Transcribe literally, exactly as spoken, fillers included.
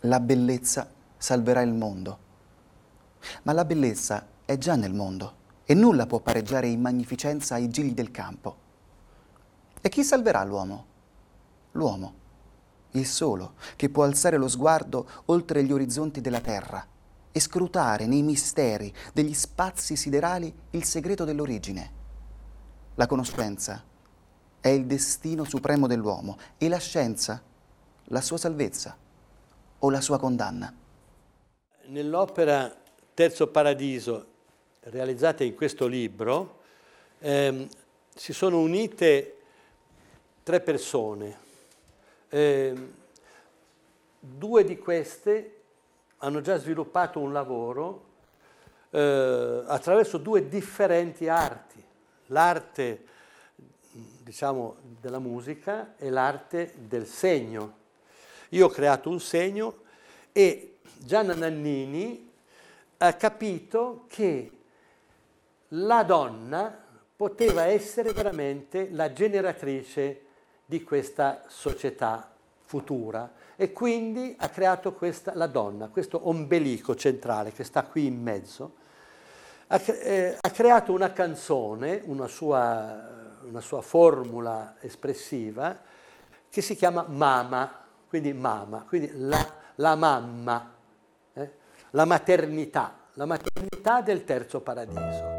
la bellezza salverà il mondo. Ma la bellezza è già nel mondo e nulla può pareggiare in magnificenza ai gigli del campo. E chi salverà l'uomo? L'uomo, il solo, che può alzare lo sguardo oltre gli orizzonti della terra e scrutare nei misteri degli spazi siderali il segreto dell'origine. La conoscenza è il destino supremo dell'uomo e la scienza la sua salvezza o la sua condanna. Nell'opera Terzo Paradiso, realizzata in questo libro, ehm, si sono unite tre persone. Eh, due di queste hanno già sviluppato un lavoro eh, attraverso due differenti arti, l'arte diciamo della musica e l'arte del segno. Io ho creato un segno e Gianna Nannini ha capito che la donna poteva essere veramente la generatrice di questa società futura e quindi ha creato questa, la donna, questo ombelico centrale che sta qui in mezzo. Ha, eh, ha creato una canzone, una sua, una sua formula espressiva che si chiama Mama, quindi Mama, quindi la, la mamma, eh? la maternità, la maternità del Terzo Paradiso.